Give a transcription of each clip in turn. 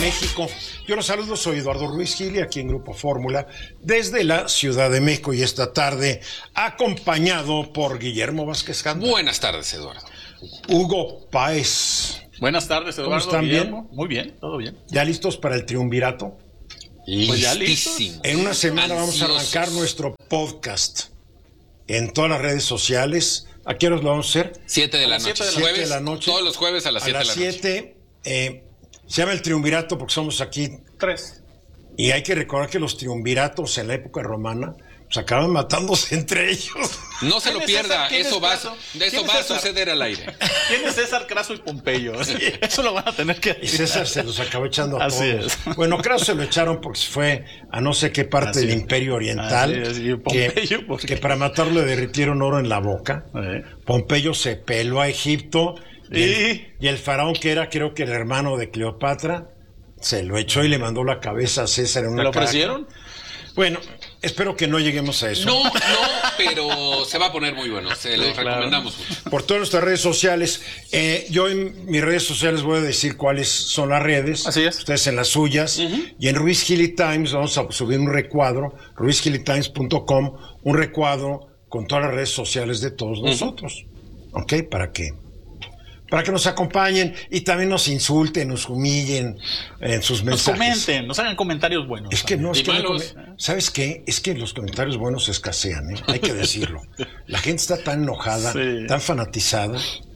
México. Yo los saludo, soy Eduardo Ruiz Gil, aquí en Grupo Fórmula, desde la Ciudad de México, y esta tarde acompañado por Guillermo Vázquez Canda. Buenas tardes, Eduardo. Hugo Páez. Buenas tardes, Eduardo. ¿Cómo están? Guillermo. ¿Bien? Muy bien, todo bien. ¿Ya listos para el triunvirato? Pues ya listos. En una semana vamos a arrancar nuestro podcast en todas las redes sociales. ¿A qué horas lo vamos a hacer? 7 de la noche. 7 de la noche. Todos los jueves a las 7 de la noche. A las 7. Se llama el triunvirato porque somos aquí 3. Y hay que recordar que los triunviratos en la época romana pues acaban matándose entre ellos. No se lo pierda, eso va a César? suceder al aire. Tienes César, Craso y Pompeyo. Sí. Eso lo van a tener que Y César se los acabó echando a Así todos. es. Bueno, Craso se lo echaron porque se fue a no sé qué parte Así del es. Imperio Oriental. Así es. Y Pompeyo, ¿por qué? que para matarlo le derritieron oro en la boca. Pompeyo se peló a Egipto. Y el faraón, que era creo que el hermano de Cleopatra, se lo echó y le mandó la cabeza a César en una ¿Te lo caja. ofrecieron? Bueno, espero que no lleguemos a eso. No, pero se va a poner muy bueno. Se lo recomendamos mucho. Por todas nuestras redes sociales. Yo en mis redes sociales voy a decir cuáles son las redes. Así es. Ustedes en las suyas. Y en Ruiz Gili Times vamos a subir un recuadro, ruizgilitimes.com, un recuadro con todas las redes sociales de todos nosotros. ¿Ok? Para que nos acompañen y también nos insulten, nos humillen en sus mensajes. Nos comenten, nos hagan comentarios buenos. Es que no, es que malos. ¿Sabes qué? Es que los comentarios buenos escasean, ¿eh? Hay que decirlo. La gente está tan enojada, Sí. tan fanatizada.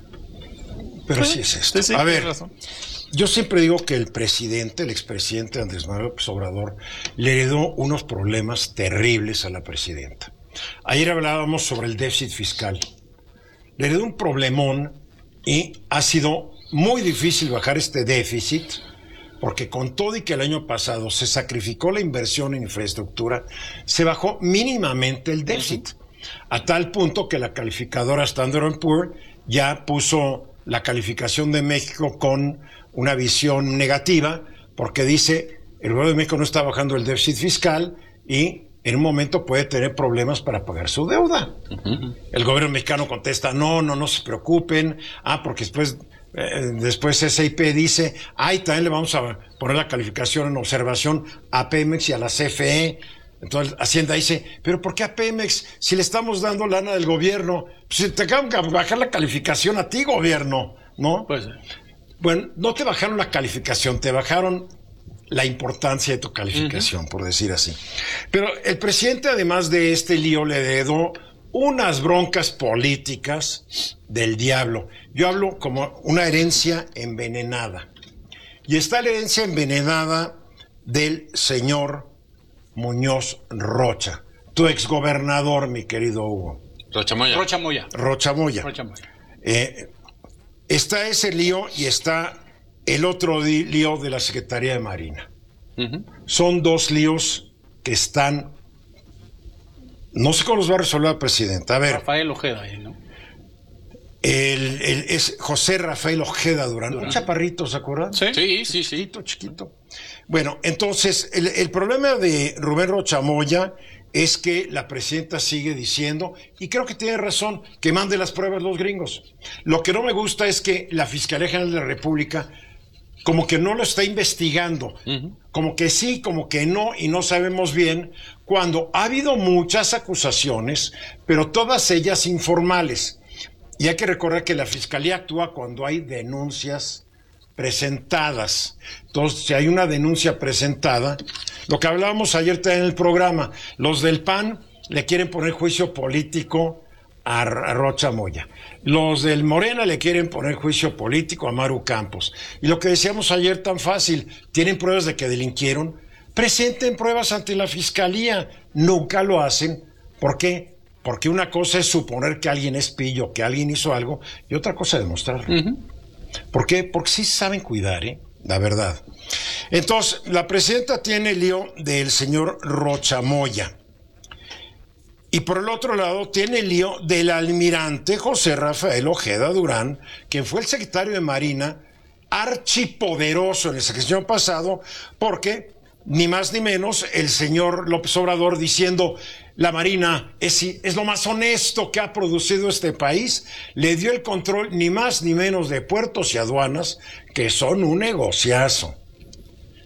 Pero sí es esto. Sí, A ver, tienes razón. yo siempre digo que el expresidente Andrés Manuel López Obrador, le heredó unos problemas terribles a la presidenta. Ayer hablábamos sobre el déficit fiscal. Le heredó un problemón y ha sido muy difícil bajar este déficit, porque con todo y que el año pasado se sacrificó la inversión en infraestructura, se bajó mínimamente el déficit, a tal punto que la calificadora Standard & Poor's ya puso la calificación de México con una visión negativa, porque dice, el gobierno de México no está bajando el déficit fiscal y en un momento puede tener problemas para pagar su deuda. El gobierno mexicano contesta, no se preocupen, porque después SIP dice, también le vamos a poner la calificación en observación a Pemex y a la CFE. Entonces Hacienda dice, pero ¿por qué a Pemex si le estamos dando lana del gobierno? Pues te acaban de bajar la calificación a ti, gobierno, ¿no? Pues Bueno, no te bajaron la calificación, te bajaron la importancia de tu calificación, por decir así. Pero el presidente, además de este lío, le heredó unas broncas políticas del diablo. Yo hablo como una herencia envenenada. Y está la herencia envenenada del señor Muñoz Rocha, tu exgobernador, mi querido Hugo. Rochamoya. Rocha Moya. Está ese lío y está el otro lío de la Secretaría de Marina. Son dos líos que están... No sé cómo los va a resolver la presidenta. A ver, Rafael Ojeda ahí, ¿no? es José Rafael Ojeda Durán. Un chaparrito, ¿se acuerdan? Sí. Chiquito. Bueno, entonces, el problema de Rubén Rocha Moya es que la presidenta sigue diciendo, y creo que tiene razón, que mande las pruebas los gringos. Lo que no me gusta es que la Fiscalía General de la República como que no lo está investigando, como que sí, como que no, y no sabemos bien, cuando ha habido muchas acusaciones, pero todas ellas informales. Y hay que recordar que la Fiscalía actúa cuando hay denuncias presentadas. Entonces, si hay una denuncia presentada, lo que hablábamos ayer también en el programa, los del PAN le quieren poner juicio político a Rocha Moya. Los del Morena le quieren poner juicio político a Maru Campos. Y lo que decíamos ayer tan fácil, ¿tienen pruebas de que delinquieron? Presenten pruebas ante la Fiscalía. Nunca lo hacen. ¿Por qué? Porque una cosa es suponer que alguien es pillo, que alguien hizo algo, y otra cosa es demostrarlo. ¿Por qué? Porque sí saben cuidar, la verdad. Entonces, la presidenta tiene el lío del señor Rocha Moya. Y por el otro lado tiene el lío del almirante José Rafael Ojeda Durán, quien fue el secretario de Marina, archipoderoso en el sexenio pasado, porque ni más ni menos el señor López Obrador diciendo la Marina es lo más honesto que ha producido este país, le dio el control ni más ni menos de puertos y aduanas, que son un negociazo.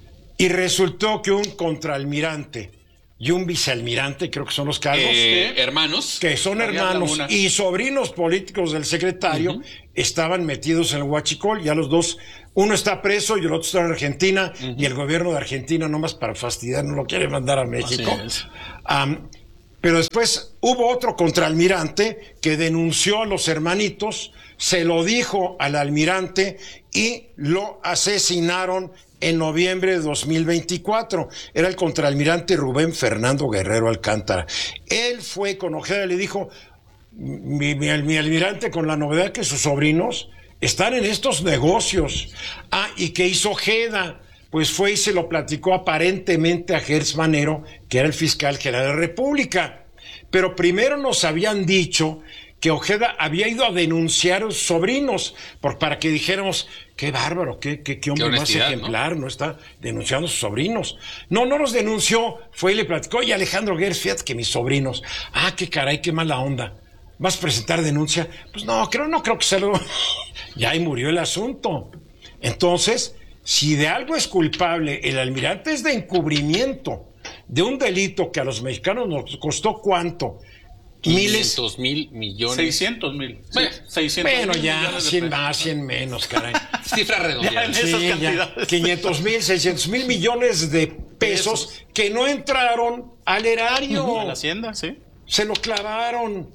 Y resultó que un contraalmirante y un vicealmirante, creo que son los cargos, Hermanos. que son Javier hermanos Laguna. y sobrinos políticos del secretario, estaban metidos en el huachicol. Ya los dos, uno está preso y el otro está en Argentina, y el gobierno de Argentina, nomás para fastidiar, no lo quiere mandar a México. Así es. Pero después hubo otro contraalmirante que denunció a los hermanitos, se lo dijo al almirante y lo asesinaron en noviembre de 2024. Era el contraalmirante Rubén Fernando Guerrero Alcántara. Él fue con Ojeda y le dijo, mi almirante, con la novedad que sus sobrinos están en estos negocios. ¿Y qué hizo Ojeda? Pues fue y se lo platicó aparentemente a Gertz Manero, que era el fiscal general de la República. Pero primero nos habían dicho que Ojeda había ido a denunciar a sus sobrinos, para que dijéramos, qué bárbaro, qué hombre más ejemplar, ¿no? Está denunciando a sus sobrinos. No los denunció, fue y le platicó, y Alejandro Gertz, fíjate que mis sobrinos, qué caray, qué mala onda. ¿Vas a presentar denuncia? Pues no creo que sea algo. Ya ahí murió el asunto. Entonces, si de algo es culpable el almirante, es de encubrimiento de un delito que a los mexicanos nos costó ¿cuánto? 500,000 millones. 600,000. Bueno, 600,000 ya, millones de 100 pesos. más, 100 menos, caray. Cifra redondeada. Ya en esas cantidades. 500,000, 600,000 millones de pesos que no entraron al erario. A la hacienda, sí. Se lo clavaron.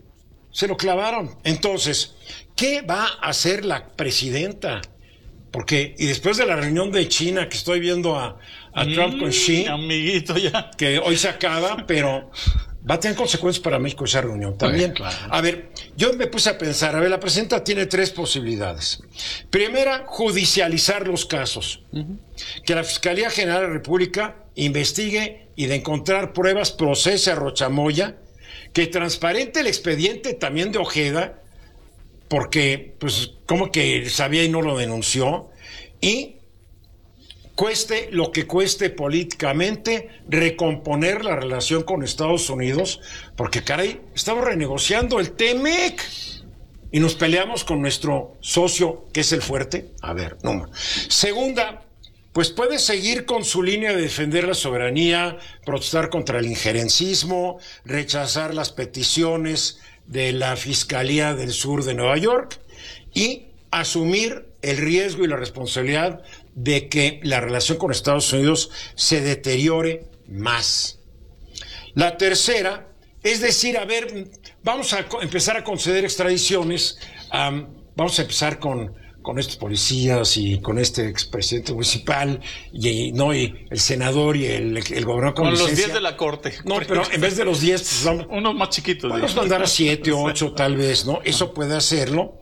Entonces, ¿qué va a hacer la presidenta? Porque, y después de la reunión de China, que estoy viendo a Trump con Xi, amiguito ya. que hoy se acaba, pero va a tener consecuencias para México esa reunión también. Claro. A ver, yo me puse a pensar, la presidenta tiene 3 posibilidades. Primera, judicializar los casos. Que la Fiscalía General de la República investigue y de encontrar pruebas procese a Rocha Moya, que transparente el expediente también de Ojeda, porque, pues, como que sabía y no lo denunció, y cueste lo que cueste políticamente recomponer la relación con Estados Unidos, porque, caray, estamos renegociando el TEMEC y nos peleamos con nuestro socio, que es el fuerte. A ver, no. Segunda, pues puede seguir con su línea de defender la soberanía, protestar contra el injerencismo, rechazar las peticiones de la Fiscalía del Sur de Nueva York y asumir el riesgo y la responsabilidad de que la relación con Estados Unidos se deteriore más. La tercera es decir, vamos a empezar a conceder extradiciones, vamos a empezar con estos policías y con este expresidente municipal y el senador y el gobernador con licencia. Los 10 de la corte. No, pero en vez de los 10, pues vamos... Unos más chiquitos. Vamos a mandar a 7 o 8 tal vez, ¿no? Eso puede hacerlo.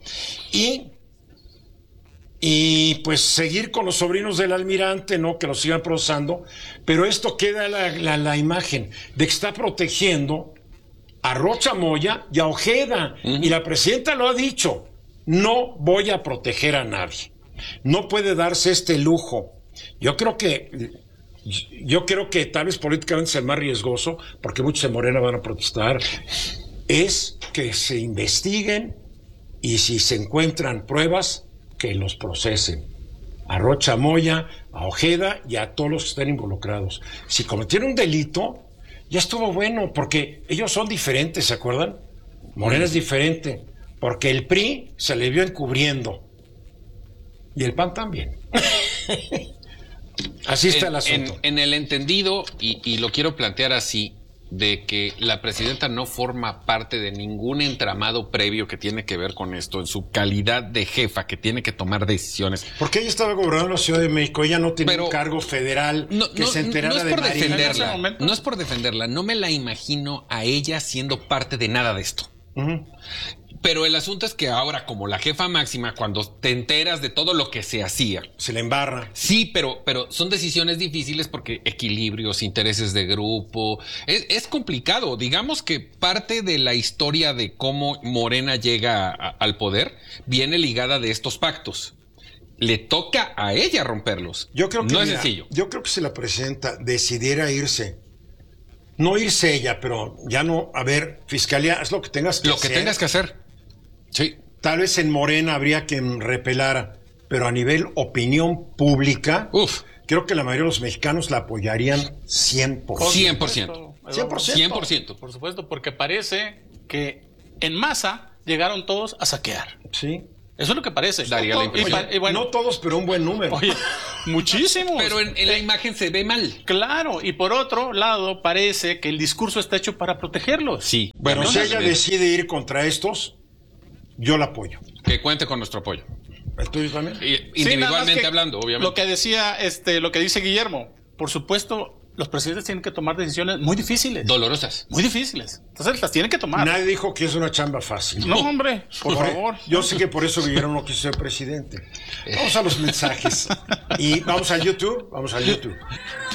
Y pues seguir con los sobrinos del almirante, ¿no? Que los sigan procesando. Pero esto queda la imagen de que está protegiendo a Rocha Moya y a Ojeda. Y la presidenta lo ha dicho. No voy a proteger a nadie. No puede darse este lujo. Yo creo que tal vez políticamente sea el más riesgoso, porque muchos de Morena van a protestar, es que se investiguen y si se encuentran pruebas, que los procesen. A Rocha Moya, a Ojeda y a todos los que estén involucrados. Si cometieron un delito, ya estuvo bueno, porque ellos son diferentes, ¿se acuerdan? Morena es diferente. Porque el PRI se le vio encubriendo. Y el PAN también. Así está el asunto. En el entendido, y lo quiero plantear así, de que la presidenta no forma parte de ningún entramado previo que tiene que ver con esto, en su calidad de jefa, que tiene que tomar decisiones. Porque ella estaba gobernando la Ciudad de México, ella no tiene un cargo federal que se enterara de defenderla. Marina. No es por defenderla, no me la imagino a ella siendo parte de nada de esto. Pero el asunto es que ahora, como la jefa máxima, cuando te enteras de todo lo que se hacía, se le embarra. Sí, pero son decisiones difíciles porque equilibrios, intereses de grupo, es complicado. Digamos que parte de la historia de cómo Morena llega al poder viene ligada de estos pactos. Le toca a ella romperlos. Yo creo que no es sencillo. Yo creo que si la presidenta decidiera irse, no irse ella, pero ya no, Fiscalía, haz lo que tengas que hacer. Lo que tengas que hacer. Sí. Tal vez en Morena habría quien repelara, pero a nivel opinión pública, creo que la mayoría de los mexicanos la apoyarían 100%. 100%. 100%. Por supuesto, porque parece que en masa llegaron todos a saquear. Sí. Eso es lo que parece. Daría la impresión. Y bueno, No todos, pero un buen número. oye, muchísimos. Pero en la imagen se ve mal. Claro, y por otro lado, parece que el discurso está hecho para protegerlos. Sí. Bueno, si Entonces, ella decide ir contra estos, yo la apoyo. que cuente con nuestro apoyo. ¿El tuyo también? Sí, Individualmente nada más que hablando, obviamente. Lo que decía, lo que dice Guillermo, por supuesto, los presidentes tienen que tomar decisiones muy difíciles. Dolorosas. Muy difíciles. Entonces las tienen que tomar. Nadie dijo que es una chamba fácil. No, hombre, por favor. Yo sé que por eso Guillermo no quiso ser presidente. Vamos a los mensajes. Y vamos al YouTube.